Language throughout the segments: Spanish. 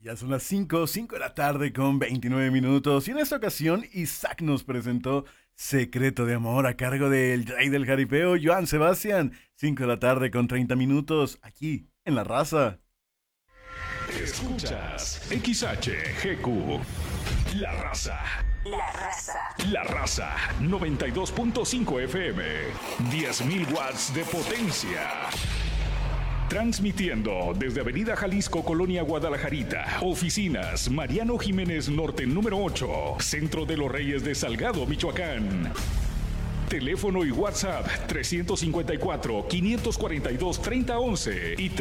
Ya son las 5 de la tarde con 29 minutos y en esta ocasión Isaac nos presentó Secreto de Amor a cargo del rey del jaripeo, Joan Sebastián. 5 de la tarde con 30 minutos aquí en La Raza. Escuchas XHGQ, La Raza. La Raza. La Raza, 92.5 FM, 10.000 watts de potencia. Transmitiendo desde Avenida Jalisco, Colonia Guadalajarita. Oficinas Mariano Jiménez Norte número 8, Centro de los Reyes de Salgado, Michoacán. Teléfono y WhatsApp 354-542-3011 y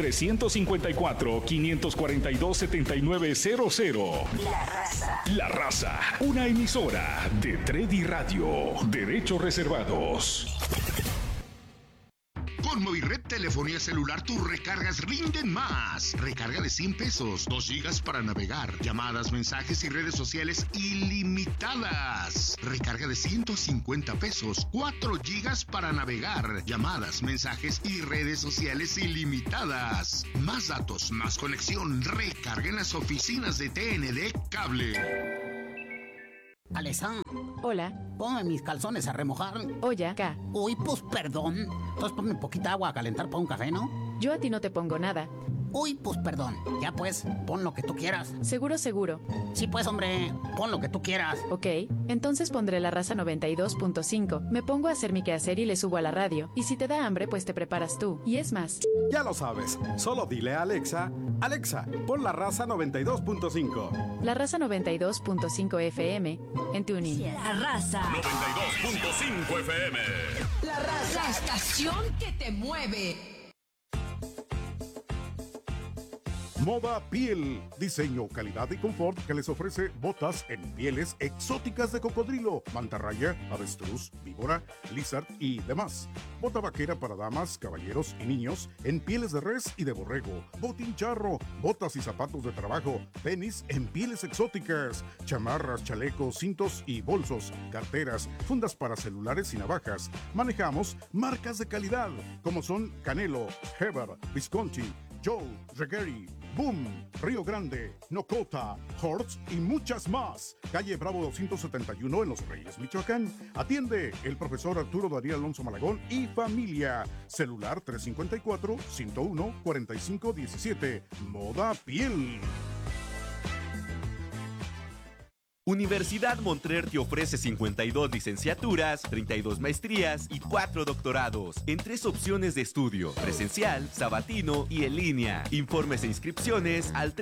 354-542-7900. La Raza. La Raza, una emisora de Tredi Radio. Derechos reservados. Con Movired Telefonía Celular tus recargas rinden más. Recarga de 100 pesos, 2 gigas para navegar, llamadas, mensajes y redes sociales ilimitadas. Recarga de 150 pesos, 4 gigas para navegar, llamadas, mensajes y redes sociales ilimitadas. Más datos, más conexión. Recarga en las oficinas de TND Cable. Alexa, Hola. ponme mis calzones a remojar. Oye, acá. Uy, pues perdón. Entonces ponme poquita agua a calentar para un café, ¿no? Yo a ti no te pongo nada. Uy, pues perdón. Ya pues, pon lo que tú quieras. Seguro, seguro. Sí, pues hombre, pon lo que tú quieras. Ok, entonces pondré La Raza 92.5. Me pongo a hacer mi quehacer y le subo a la radio. Y si te da hambre, pues te preparas tú. Y es más. Ya lo sabes, solo dile a Alexa, Alexa, pon La Raza 92.5. La Raza 92.5 FM en TuneIn. La Raza. 92.5 FM. La Raza. La estación que te mueve. Moda Piel, diseño, calidad y confort que les ofrece botas en pieles exóticas de cocodrilo, mantarraya, avestruz, víbora, lizard y demás. Bota vaquera para damas, caballeros y niños en pieles de res y de borrego, botín charro, botas y zapatos de trabajo, tenis en pieles exóticas, chamarras, chalecos, cintos y bolsos, carteras, fundas para celulares y navajas. Manejamos marcas de calidad como son Canelo, Heber, Visconti, Joe, Regueri, Boom, Río Grande, Nocota, Hortz y muchas más. Calle Bravo 271 en Los Reyes, Michoacán. Atiende el profesor Arturo Darío Alonso Malagón y familia. Celular 354-101-4517. Moda Piel. Universidad Montrer te ofrece 52 licenciaturas, 32 maestrías y 4 doctorados en 3 opciones de estudio: presencial, sabatino y en línea. Informes e inscripciones al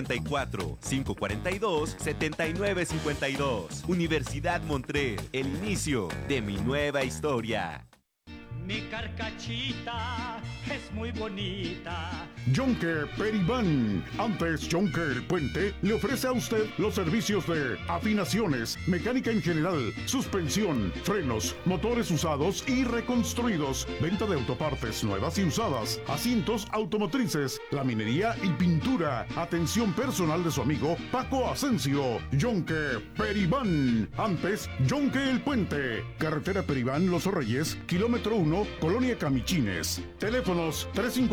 354-542-7952. Universidad Montrer, el inicio de mi nueva historia. Mi carcachita es muy bonita. Jonker Peribán. Antes Jonker el Puente le ofrece a usted los servicios de afinaciones, mecánica en general, suspensión, frenos, motores usados y reconstruidos, venta de autopartes nuevas y usadas, asientos automotrices, laminería y pintura. Atención personal de su amigo Paco Asensio. Jonker Peribán. Antes Jonker el Puente. Carretera Peribán Los Reyes, kilómetro 1, Colonia Camichines. Teléfonos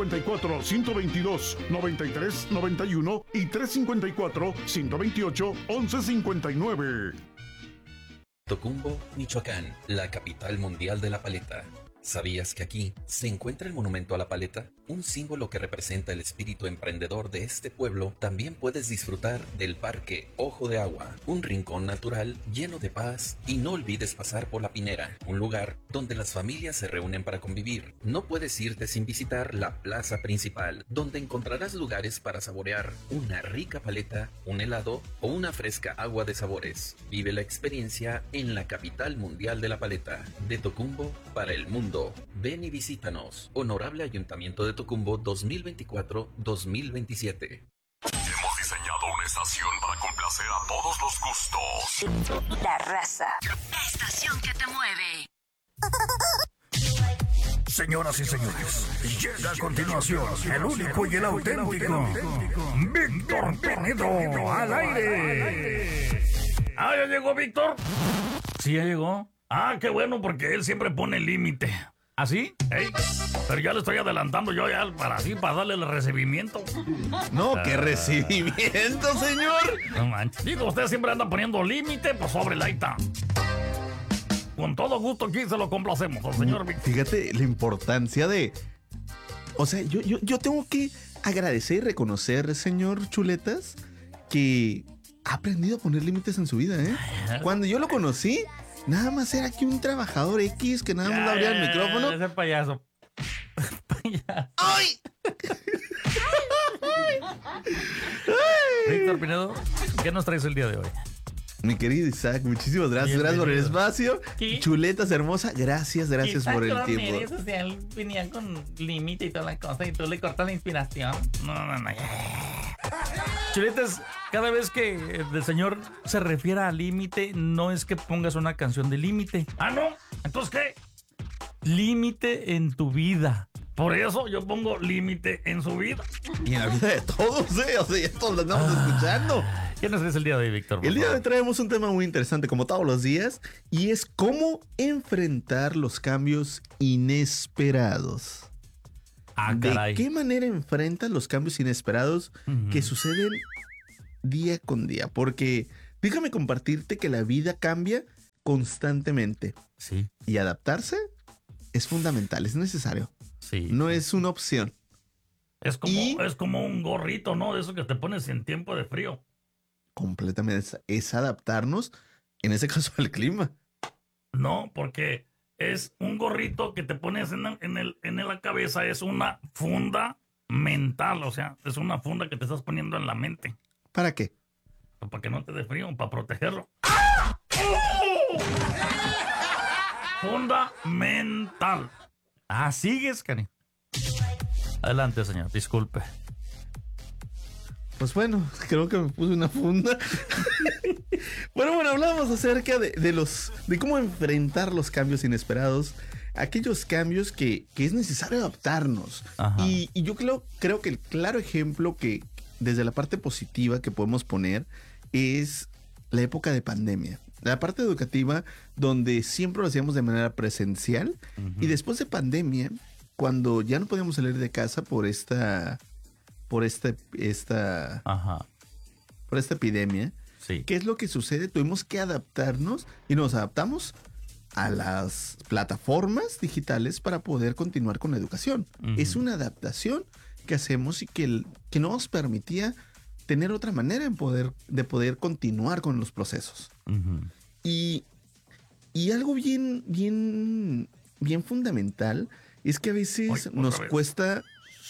354-122-9391 y 354-128-1159. Tocumbo, Michoacán, la capital mundial de la paleta. ¿Sabías que aquí se encuentra el monumento a la paleta? Un símbolo que representa el espíritu emprendedor de este pueblo. También puedes disfrutar del Parque Ojo de Agua, un rincón natural lleno de paz, y no olvides pasar por La Pinera, un lugar donde las familias se reúnen para convivir. No puedes irte sin visitar la plaza principal, donde encontrarás lugares para saborear una rica paleta, un helado o una fresca agua de sabores. Vive la experiencia en la capital mundial de la paleta, de Tocumbo para el mundo. Ven y visítanos. Honorable Ayuntamiento de Tocumbo 2024-2027. Hemos diseñado una estación para complacer a todos los gustos. La Raza. La estación que te mueve. Señoras y señores, llega a continuación el único y el auténtico Víctor Pinedo al aire. Ah, ¿ya llegó Víctor? Sí, ya llegó. Ah, qué bueno, porque él siempre pone el límite. ¿Así? Pero ya le estoy adelantando yo ya para darle el recibimiento. No, ¿qué recibimiento, señor? No manches. Digo, usted siempre anda poniendo límite, pues sobre la ita. Con todo gusto aquí se lo complacemos al señor Víctor. Fíjate la importancia de... O sea, yo tengo que agradecer y reconocer, señor Chuletas, que ha aprendido a poner límites en su vida, ¿eh? Cuando yo lo conocí, nada más era aquí un trabajador X que nada más le abría el micrófono. Ese payaso. ¡Ay! Víctor Pinedo, ¿qué nos traes el día de hoy? Mi querido Isaac, muchísimas gracias. Gracias por el espacio. ¿Qué? Chuletas hermosa, gracias por el tiempo. Redes sociales venía con límite y toda la cosa y tú le cortas la inspiración. No. Chuletas, cada vez que el señor se refiere a límite, no es que pongas una canción de límite. ¿Ah, no? ¿Entonces qué? Límite en tu vida. Por eso yo pongo límite en su vida. Y en la vida de todos, ¿eh? O sea, ya todos lo andamos escuchando. ¿Qué nos traes el día de hoy, Víctor? El día de hoy traemos un tema muy interesante, como todos los días, y es cómo enfrentar los cambios inesperados. Caray. ¿De qué manera enfrentas los cambios inesperados que suceden día con día? Porque déjame compartirte que la vida cambia constantemente. Sí. Y adaptarse es fundamental, es necesario. Sí. No es una opción. Es como un gorrito, ¿no? De eso que te pones en tiempo de frío. Completamente. Es adaptarnos, en ese caso, al clima. No, porque es un gorrito que te pones en la cabeza, es una funda mental, o sea, es una funda que te estás poniendo en la mente. ¿Para qué? Para que no te dé frío, para protegerlo. Funda mental. Sigues, Cani. Adelante, señor, disculpe. Pues bueno, creo que me puse una funda. Bueno, hablamos acerca de cómo enfrentar los cambios inesperados, aquellos cambios que es necesario adaptarnos. Y yo creo que el claro ejemplo que desde la parte positiva que podemos poner es la época de pandemia. La parte educativa, donde siempre lo hacíamos de manera presencial, y después de pandemia, cuando ya no podíamos salir de casa por esta epidemia, sí. ¿Qué es lo que sucede? Tuvimos que adaptarnos y nos adaptamos a las plataformas digitales para poder continuar con la educación. Es una adaptación que hacemos y que nos permitía tener otra manera de poder continuar con los procesos. Y algo bien fundamental es que a veces nos cuesta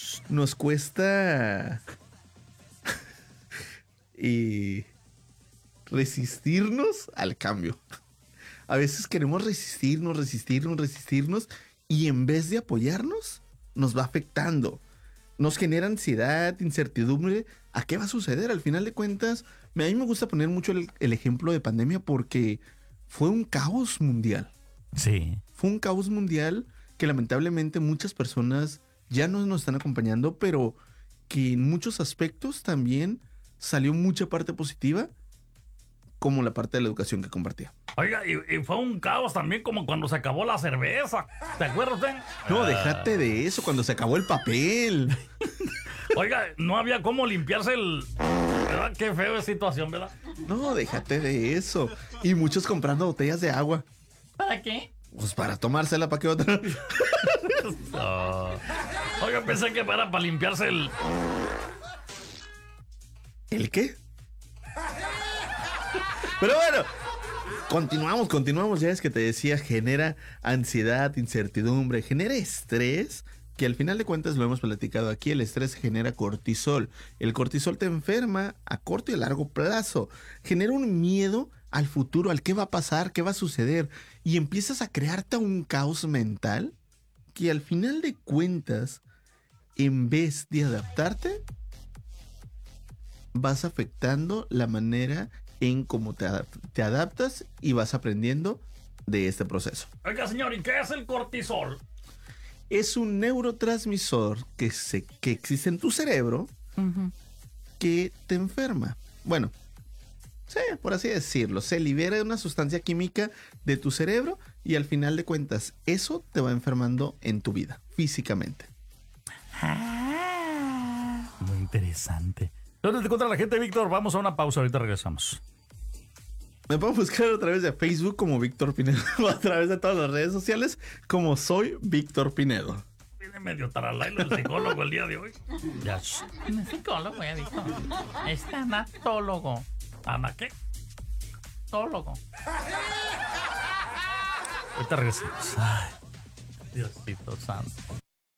resistirnos al cambio. A veces queremos resistirnos y en vez de apoyarnos, nos va afectando. Nos genera ansiedad, incertidumbre. ¿A qué va a suceder? Al final de cuentas, a mí me gusta poner mucho el ejemplo de pandemia porque fue un caos mundial. Sí. Fue un caos mundial que lamentablemente muchas personas ya no nos están acompañando, pero que en muchos aspectos también salió mucha parte positiva, como la parte de la educación que compartía. Oiga, y fue un caos también como cuando se acabó la cerveza. ¿Te acuerdas usted? No, déjate de eso, cuando se acabó el papel. Oiga, no había cómo limpiarse ¿verdad? Qué feo esa situación, ¿verdad? No, déjate de eso. Y muchos comprando botellas de agua. ¿Para qué? Pues para tomársela, ¿para qué otra? No. Oiga, pensé que era para limpiarse ¿El qué? Pero bueno, continuamos. Ya es que te decía, genera ansiedad, incertidumbre, genera estrés, que al final de cuentas lo hemos platicado aquí, el estrés genera cortisol. El cortisol te enferma a corto y a largo plazo. Genera un miedo al futuro, al qué va a pasar, qué va a suceder. Y empiezas a crearte un caos mental que al final de cuentas, en vez de adaptarte, vas afectando la manera en cómo te adaptas y vas aprendiendo de este proceso. Oiga, señor, ¿y qué es el cortisol? Es un neurotransmisor que existe en tu cerebro que te enferma. Bueno, Sí, por así decirlo. Se libera una sustancia química de tu cerebro y al final de cuentas eso te va enfermando en tu vida, físicamente. Muy interesante. ¿Dónde te encuentra la gente, Víctor? Vamos a una pausa, ahorita regresamos. Me pueden buscar a través de Facebook como Víctor Pinedo o a través de todas las redes sociales como Soy Víctor Pinedo. Viene medio taralailo el psicólogo el día de hoy. Ya. No es psicólogo, ya dijo. Es tanatólogo. ¿Ana qué? Tólogo. Ahorita regresamos. Ay, Diosito santo.